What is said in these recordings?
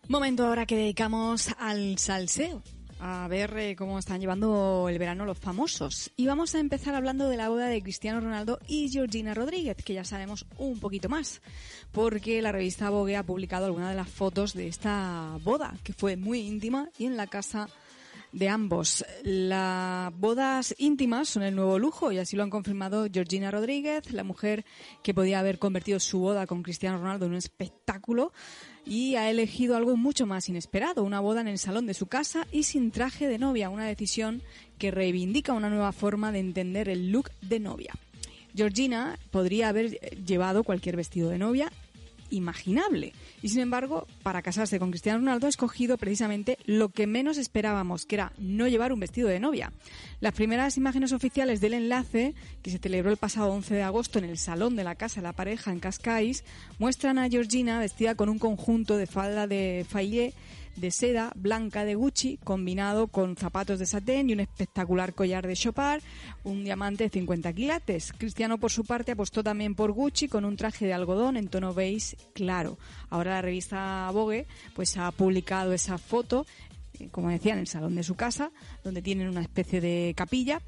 Momento ahora que dedicamos al salseo, a ver cómo están llevando el verano los famosos. Y vamos a empezar hablando de la boda de Cristiano Ronaldo y Georgina Rodríguez, que ya sabemos un poquito más, porque la revista Vogue ha publicado algunas de las fotos de esta boda, que fue muy íntima y en la casa de ambos. Las bodas íntimas son el nuevo lujo y así lo han confirmado Georgina Rodríguez, la mujer que podía haber convertido su boda con Cristiano Ronaldo en un espectáculo, y ha elegido algo mucho más inesperado, una boda en el salón de su casa y sin traje de novia, una decisión que reivindica una nueva forma de entender el look de novia. Georgina podría haber llevado cualquier vestido de novia imaginable y sin embargo para casarse con Cristiano Ronaldo ha escogido precisamente lo que menos esperábamos, que era no llevar un vestido de novia. Las primeras imágenes oficiales del enlace, que se celebró el pasado 11 de agosto en el salón de la casa de la pareja en Cascais, muestran a Georgina vestida con un conjunto de falda de faillé de seda blanca de Gucci, combinado con zapatos de satén y un espectacular collar de Chopard, un diamante de 50 quilates. Cristiano, por su parte, apostó también por Gucci con un traje de algodón en tono beige claro. Ahora la revista Vogue pues ha publicado esa foto, como decía, en el salón de su casa, donde tienen una especie de capilla,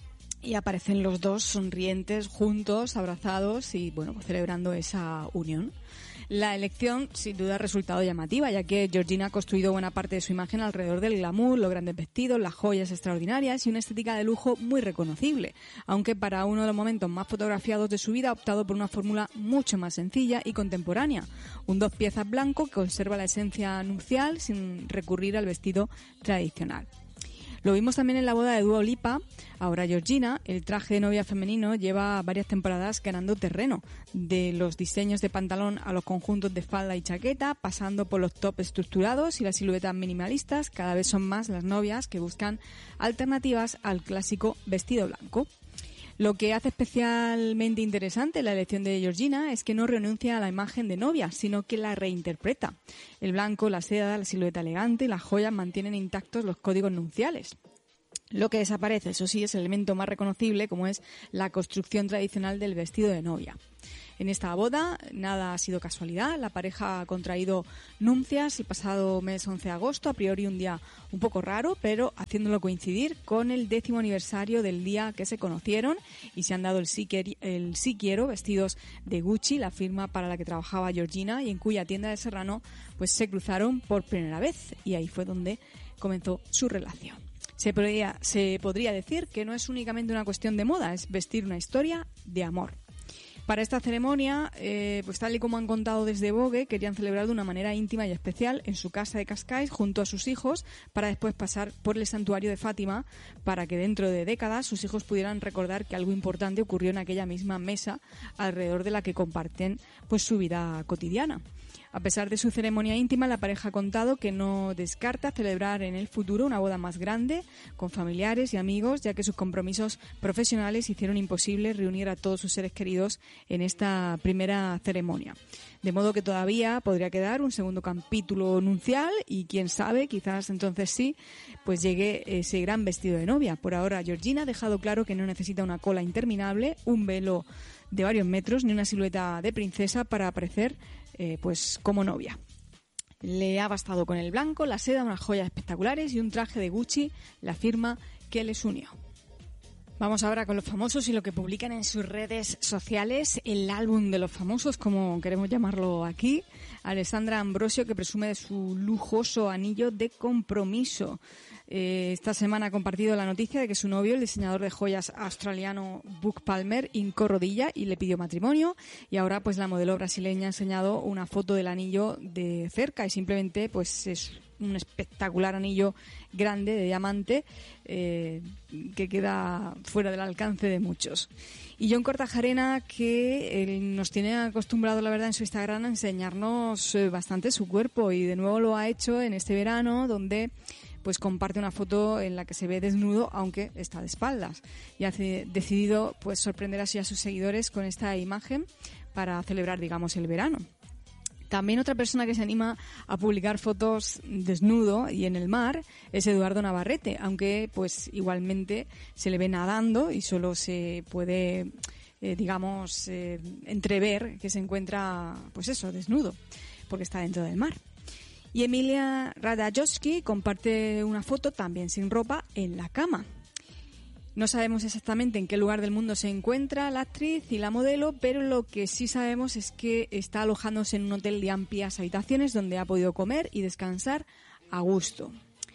y aparecen los dos sonrientes, juntos, abrazados y, bueno, pues celebrando esa unión. La elección, sin duda, ha resultado llamativa, ya que Georgina ha construido buena parte de su imagen alrededor del glamour, los grandes vestidos, las joyas extraordinarias y una estética de lujo muy reconocible, aunque para uno de los momentos más fotografiados de su vida ha optado por una fórmula mucho más sencilla y contemporánea, un 2 piezas blanco que conserva la esencia nupcial sin recurrir al vestido tradicional. Lo vimos también en la boda de Dua Lipa. Ahora Georgina, el traje de novia femenino, lleva varias temporadas ganando terreno, de los diseños de pantalón a los conjuntos de falda y chaqueta, pasando por los tops estructurados y las siluetas minimalistas. Cada vez son más las novias que buscan alternativas al clásico vestido blanco. Lo que hace especialmente interesante la elección de Georgina es que no renuncia a la imagen de novia, sino que la reinterpreta. El blanco, la seda, la silueta elegante y las joyas mantienen intactos los códigos nupciales. Lo que desaparece, eso sí, es el elemento más reconocible, como es la construcción tradicional del vestido de novia. En esta boda nada ha sido casualidad, la pareja ha contraído nupcias el pasado mes 11 de agosto, a priori un día un poco raro, pero haciéndolo coincidir con el 10º aniversario del día que se conocieron, y se han dado el sí quiero, vestidos de Gucci, la firma para la que trabajaba Georgina y en cuya tienda de Serrano pues se cruzaron por primera vez, y ahí fue donde comenzó su relación. Se podría decir que no es únicamente una cuestión de moda, es vestir una historia de amor. Para esta ceremonia, pues tal y como han contado desde Vogue, querían celebrar de una manera íntima y especial en su casa de Cascais junto a sus hijos, para después pasar por el santuario de Fátima, para que dentro de décadas sus hijos pudieran recordar que algo importante ocurrió en aquella misma mesa alrededor de la que comparten pues su vida cotidiana. A pesar de su ceremonia íntima, la pareja ha contado que no descarta celebrar en el futuro una boda más grande, con familiares y amigos, ya que sus compromisos profesionales hicieron imposible reunir a todos sus seres queridos en esta primera ceremonia. De modo que todavía podría quedar un segundo capítulo nupcial y quién sabe, quizás entonces sí, pues llegue ese gran vestido de novia. Por ahora, Georgina ha dejado claro que no necesita una cola interminable, un velo de varios metros ni una silueta de princesa para aparecer pues como novia. Le ha bastado con el blanco, la seda, unas joyas espectaculares y un traje de Gucci, la firma que les unió. Vamos ahora con los famosos y lo que publican en sus redes sociales, el álbum de los famosos, como queremos llamarlo aquí. Alessandra Ambrosio, que presume de su lujoso anillo de compromiso. Esta semana ha compartido la noticia de que su novio, el diseñador de joyas australiano Buck Palmer, hincó rodilla y le pidió matrimonio. Y ahora pues la modelo brasileña ha enseñado una foto del anillo de cerca y simplemente pues es un espectacular anillo grande de diamante que queda fuera del alcance de muchos. Y Jon Kortajarena, que nos tiene acostumbrado, la verdad, en su Instagram a enseñarnos bastante su cuerpo, y de nuevo lo ha hecho en este verano, donde pues comparte una foto en la que se ve desnudo, aunque está de espaldas, y ha decidido pues sorprender así a sus seguidores con esta imagen para celebrar, digamos, el verano. También otra persona que se anima a publicar fotos desnudo y en el mar es Eduardo Navarrete, aunque pues igualmente se le ve nadando y solo se puede, entrever que se encuentra, pues eso, desnudo, porque está dentro del mar. Y Emilia Ratajkowski comparte una foto también sin ropa en la cama. No sabemos exactamente en qué lugar del mundo se encuentra la actriz y la modelo, pero lo que sí sabemos es que está alojándose en un hotel de amplias habitaciones donde ha podido comer y descansar a gusto.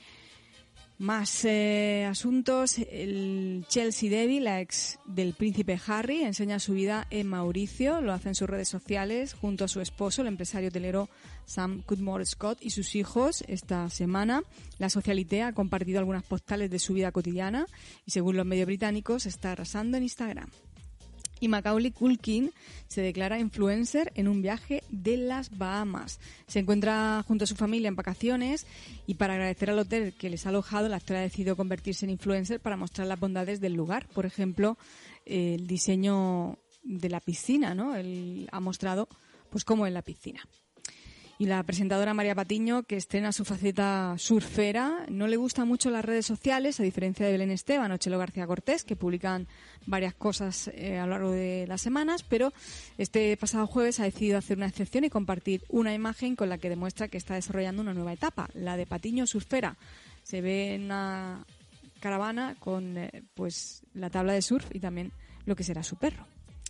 Más asuntos. El Chelsea Devy, la ex del príncipe Harry, enseña su vida en Mauricio. Lo hace en sus redes sociales junto a su esposo, el empresario hotelero Sam Cudmore-Scott, y sus hijos. Esta semana la Socialité ha compartido algunas postales de su vida cotidiana y, según los medios británicos, está arrasando en Instagram. Y Macaulay Culkin se declara influencer en un viaje de las Bahamas. Se encuentra junto a su familia en vacaciones y, para agradecer al hotel que les ha alojado, el actor ha decidido convertirse en influencer para mostrar las bondades del lugar. Por ejemplo, el diseño de la piscina, ¿no? Él ha mostrado pues cómo es la piscina. Y la presentadora María Patiño, que estrena su faceta surfera, no le gustan mucho las redes sociales, a diferencia de Belén Esteban o Chelo García Cortés, que publican varias cosas a lo largo de las semanas, pero este pasado jueves ha decidido hacer una excepción y compartir una imagen con la que demuestra que está desarrollando una nueva etapa, la de Patiño surfera. Se ve en una caravana con pues la tabla de surf y también lo que será su perro.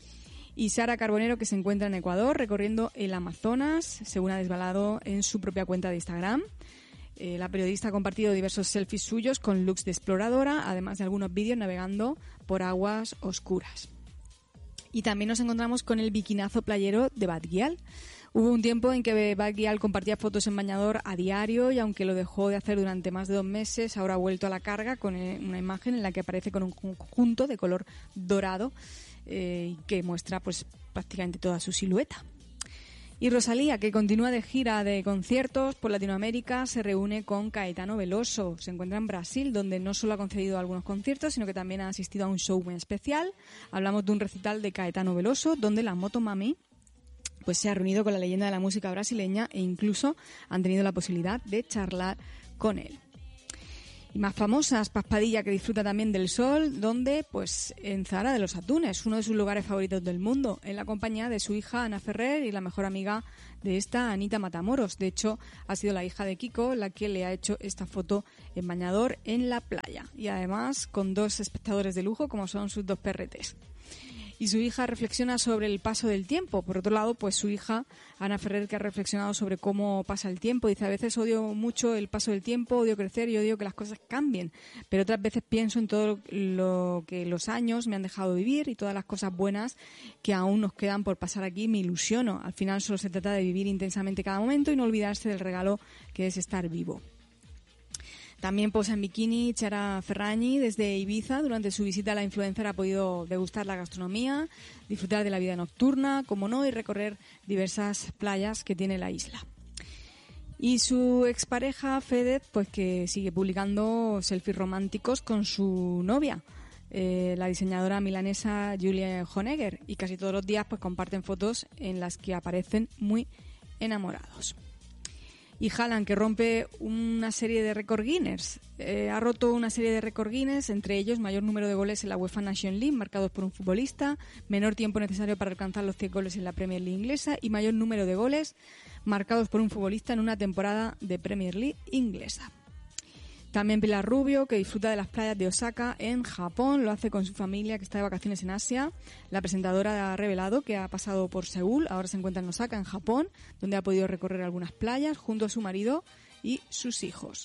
Y Sara Carbonero, que se encuentra en Ecuador recorriendo el Amazonas, según ha desvelado en su propia cuenta de Instagram. La periodista ha compartido diversos selfies suyos con looks de exploradora, además de algunos vídeos navegando por aguas oscuras. Y también nos encontramos con el bikinazo playero de Bad Gyal. Hubo un tiempo en que Bad Gyal compartía fotos en bañador a diario y, aunque lo dejó de hacer durante más de 2 meses, ahora ha vuelto a la carga con una imagen en la que aparece con un conjunto de color dorado que muestra pues prácticamente toda su silueta. Y Rosalía, que continúa de gira de conciertos por Latinoamérica, se reúne con Caetano Veloso. Se encuentra en Brasil, donde no solo ha concedido algunos conciertos, sino que también ha asistido a un show muy especial. Hablamos de un recital de Caetano Veloso, donde la Motomami pues se ha reunido con la leyenda de la música brasileña e incluso han tenido la posibilidad de charlar con él. Y más famosas, Paz Padilla, que disfruta también del sol, donde pues en Zahara de los Atunes, uno de sus lugares favoritos del mundo, en la compañía de su hija Ana Ferrer y la mejor amiga de esta, Anita Matamoros. De hecho, ha sido la hija de Kiko la que le ha hecho esta foto en bañador en la playa, y además con 2 espectadores de lujo como son sus 2 perretes. Y su hija reflexiona sobre el paso del tiempo. Por otro lado, pues su hija, Ana Ferrer, que ha reflexionado sobre cómo pasa el tiempo, dice: a veces odio mucho el paso del tiempo, odio crecer y odio que las cosas cambien. Pero otras veces pienso en todo lo que los años me han dejado vivir y todas las cosas buenas que aún nos quedan por pasar aquí. Me ilusiono. Al final solo se trata de vivir intensamente cada momento y no olvidarse del regalo que es estar vivo. También posa en bikini Chiara Ferragni desde Ibiza. Durante su visita, la influencer ha podido degustar la gastronomía, disfrutar de la vida nocturna, como no, y recorrer diversas playas que tiene la isla. Y su expareja, Fedez, pues que sigue publicando selfies románticos con su novia, la diseñadora milanesa Julia Honegger, y casi todos los días pues comparten fotos en las que aparecen muy enamorados. Y Haaland, que rompe una serie de récord Guinness. Ha roto una serie de récord Guinness, entre ellos mayor número de goles en la UEFA Nations League marcados por un futbolista, menor tiempo necesario para alcanzar los 100 goles en la Premier League inglesa y mayor número de goles marcados por un futbolista en una temporada de Premier League inglesa. También Pilar Rubio, que disfruta de las playas de Osaka en Japón, lo hace con su familia, que está de vacaciones en Asia. La presentadora ha revelado que ha pasado por Seúl, ahora se encuentra en Osaka, en Japón, donde ha podido recorrer algunas playas junto a su marido y sus hijos.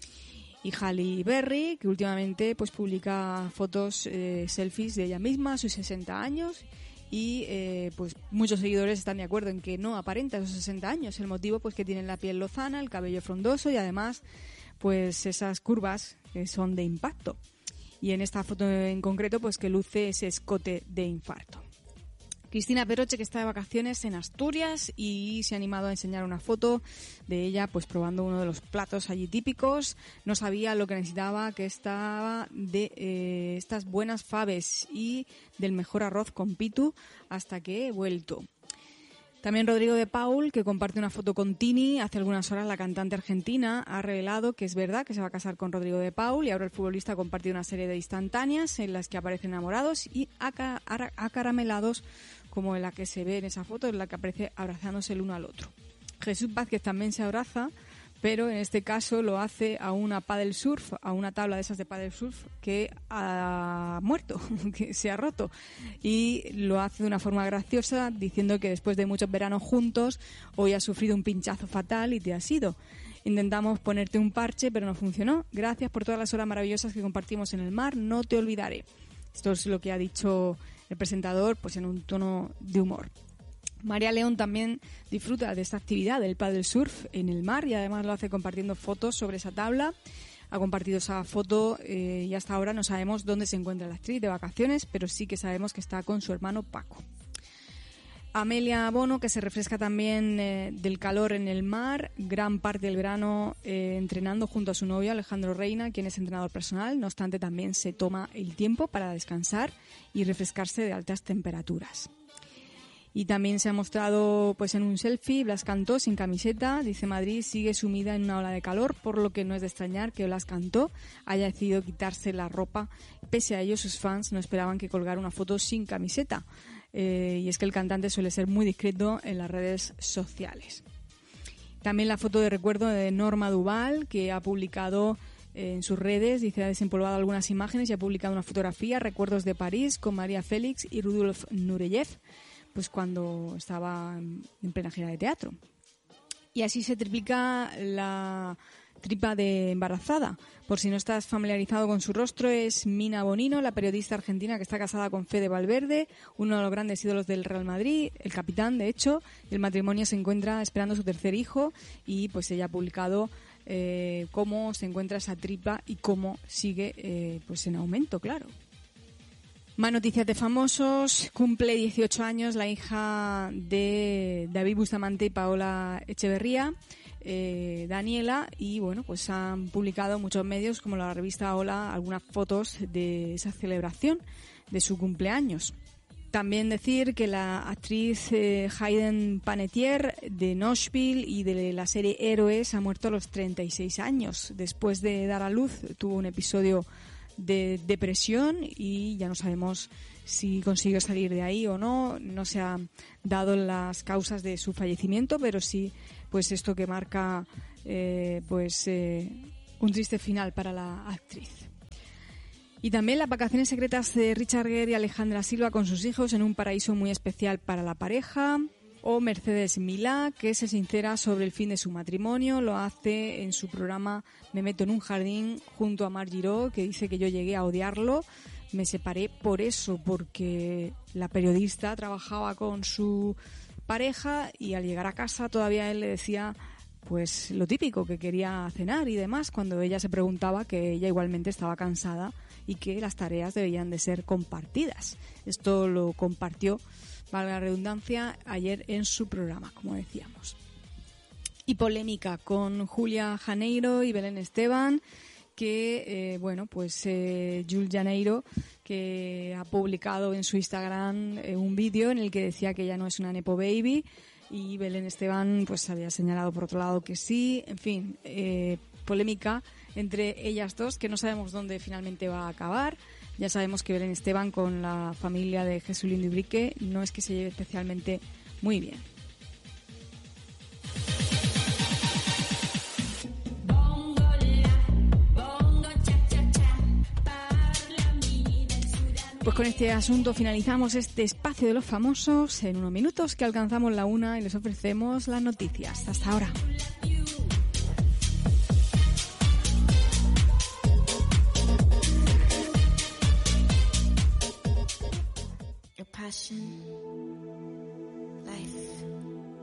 Y Halle Berry, que últimamente pues publica fotos, selfies de ella misma a sus 60 años. Y pues muchos seguidores están de acuerdo en que no aparenta esos 60 años. El motivo pues que tiene la piel lozana, el cabello frondoso y además pues esas curvas que son de impacto. Y en esta foto en concreto pues que luce ese escote de infarto. Cristina Pedroche, que está de vacaciones en Asturias y se ha animado a enseñar una foto de ella pues probando uno de los platos allí típicos. No sabía lo que necesitaba, que estaba de estas buenas faves y del mejor arroz con pitu hasta que he vuelto. También Rodrigo de Paul, que comparte una foto con Tini. Hace algunas horas la cantante argentina ha revelado que es verdad que se va a casar con Rodrigo de Paul, y ahora el futbolista ha compartido una serie de instantáneas en las que aparecen enamorados y acaramelados, como en la que se ve en esa foto, en la que aparece abrazándose el uno al otro. Jesús Vázquez también se abraza pero en este caso lo hace a una paddle surf, a una tabla de esas de paddle surf que ha muerto, que se ha roto, y lo hace de una forma graciosa diciendo que después de muchos veranos juntos hoy has sufrido un pinchazo fatal y te has ido. Intentamos ponerte un parche pero no funcionó. Gracias por todas las horas maravillosas que compartimos en el mar, no te olvidaré. Esto es lo que ha dicho el presentador, pues en un tono de humor. María León también disfruta de esta actividad del paddle surf en el mar y además lo hace compartiendo fotos sobre esa tabla. Ha compartido esa foto y hasta ahora no sabemos dónde se encuentra la actriz de vacaciones, pero sí que sabemos que está con su hermano Paco. Amelia Bono, que se refresca también del calor en el mar, gran parte del verano entrenando junto a su novio Alejandro Reina, quien es entrenador personal. No obstante, también se toma el tiempo para descansar y refrescarse de altas temperaturas. Y también se ha mostrado pues en un selfie Blas Cantó sin camiseta. Dice: Madrid sigue sumida en una ola de calor, por lo que no es de extrañar que Blas Cantó haya decidido quitarse la ropa. Pese a ello, sus fans no esperaban que colgara una foto sin camiseta. Y es que el cantante suele ser muy discreto en las redes sociales. También la foto de recuerdo de Norma Duval, que ha publicado en sus redes, dice, ha desempolvado algunas imágenes y ha publicado una fotografía, recuerdos de París, con María Félix y Rudolf Nureyev, pues cuando estaba en plena gira de teatro. Y así se triplica la tripa de embarazada. Por si no estás familiarizado con su rostro, es Mina Bonino, la periodista argentina que está casada con Fede Valverde, uno de los grandes ídolos del Real Madrid, el capitán, de hecho. El matrimonio se encuentra esperando su tercer hijo y pues ella ha publicado cómo se encuentra esa tripa y cómo sigue pues en aumento, claro. Más noticias de famosos. Cumple 18 años la hija de David Bustamante y Paola Echeverría, Daniela, y bueno, pues han publicado muchos medios como la revista Hola algunas fotos de esa celebración de su cumpleaños. También decir que la actriz Hayden Panettiere de Nashville y de la serie Héroes ha muerto a los 36 años. Después de dar a luz tuvo un episodio de depresión y ya no sabemos si consiguió salir de ahí o no. No se han dado las causas de su fallecimiento, pero sí pues esto que marca un triste final para la actriz. Y también las vacaciones secretas de Richard Gere y Alejandra Silva con sus hijos en un paraíso muy especial para la pareja. O Mercedes Milá, que se sincera sobre el fin de su matrimonio. Lo hace en su programa Me meto en un jardín junto a Marc Giró, que dice que yo llegué a odiarlo. Me separé por eso, porque la periodista trabajaba con su pareja y al llegar a casa todavía él le decía pues lo típico, que quería cenar y demás, cuando ella se preguntaba que ella igualmente estaba cansada y que las tareas debían de ser compartidas. Esto lo compartió, valga la redundancia, ayer en su programa, como decíamos. Y polémica con Julia Janeiro y Belén Esteban, que, Jules Janeiro, que ha publicado en su Instagram un vídeo en el que decía que ella no es una nepo baby, y Belén Esteban pues había señalado por otro lado que sí. En fin, polémica entre ellas dos, que no sabemos dónde finalmente va a acabar. Ya sabemos que Belén Esteban con la familia de Jesulín Dubrique no es que se lleve especialmente muy bien. Pues con este asunto finalizamos este espacio de los famosos. En unos minutos que alcanzamos la 1 y les ofrecemos las noticias. Hasta ahora. Passion, life.